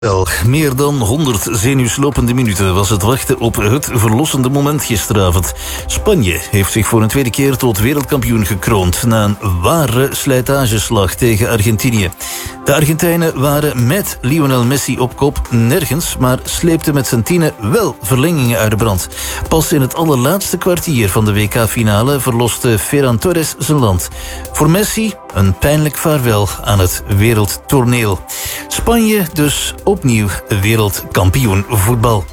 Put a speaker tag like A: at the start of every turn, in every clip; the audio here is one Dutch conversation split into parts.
A: Wel, meer dan 100 zenuwslopende minuten was het wachten op het verlossende moment gisteravond. Spanje heeft zich voor een tweede keer tot wereldkampioen gekroond na een ware slijtageslag tegen Argentinië. De Argentijnen waren met Lionel Messi op kop nergens, maar sleepten met zijn tienen wel verlengingen uit de brand. Pas in het allerlaatste kwartier van de WK-finale verloste Ferran Torres zijn land. Voor Messi een pijnlijk vaarwel aan het wereldtoneel. Spanje dus opnieuw wereldkampioen voetbal.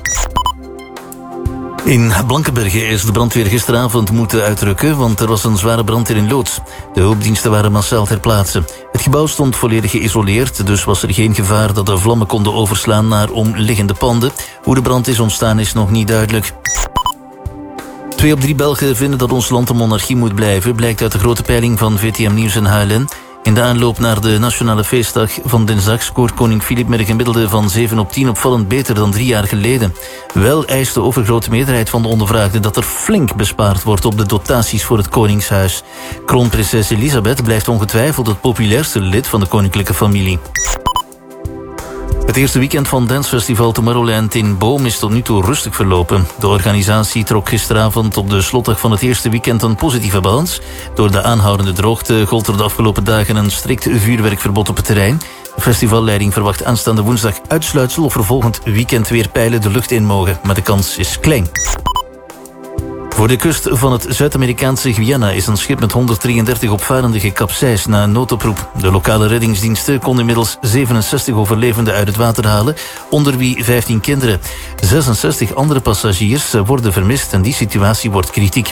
A: In Blankenberge is de brandweer gisteravond moeten uitrukken, want er was een zware brand in een loods. De hulpdiensten waren massaal ter plaatse. Het gebouw stond volledig geïsoleerd, dus was er geen gevaar dat de vlammen konden overslaan naar omliggende panden. Hoe de brand is ontstaan is nog niet duidelijk. 2 op 3 Belgen vinden dat ons land een monarchie moet blijven, blijkt uit de grote peiling van VTM Nieuws en HLN. In de aanloop naar de nationale feestdag van dinsdag scoort koning Filip met een gemiddelde van 7 op 10 opvallend beter dan 3 jaar geleden. Wel eist de overgrote meerderheid van de ondervraagden dat er flink bespaard wordt op de dotaties voor het koningshuis. Kroonprinses Elisabeth blijft ongetwijfeld het populairste lid van de koninklijke familie. Het eerste weekend van dancefestival Tomorrowland in Boom is tot nu toe rustig verlopen. De organisatie trok gisteravond op de slotdag van het eerste weekend een positieve balans. Door de aanhoudende droogte gold er de afgelopen dagen een strikt vuurwerkverbod op het terrein. De festivalleiding verwacht aanstaande woensdag uitsluitsel of er volgend weekend weer pijlen de lucht in mogen, maar de kans is klein. Voor de kust van het Zuid-Amerikaanse Guyana is een schip met 133 opvarenden gekapseisd na een noodoproep. De lokale reddingsdiensten konden inmiddels 67 overlevenden uit het water halen, onder wie 15 kinderen. 66 andere passagiers worden vermist en die situatie wordt kritiek.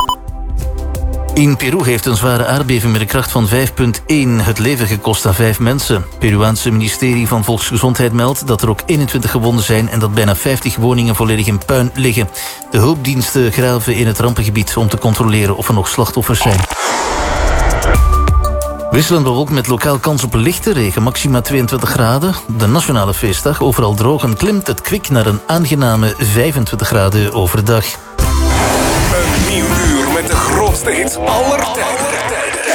A: In Peru heeft een zware aardbeving met een kracht van 5,1 het leven gekost aan 5 mensen. Het Peruaanse ministerie van Volksgezondheid meldt dat er ook 21 gewonden zijn en dat bijna 50 woningen volledig in puin liggen. De hulpdiensten graven in het rampengebied om te controleren of er nog slachtoffers zijn. Wisselend bewolkt met lokaal kans op lichte regen, maxima 22 graden. De nationale feestdag, overal droog en klimt het kwik naar een aangename 25 graden overdag.
B: Een nieuw uur met de grootste hits aller tijden.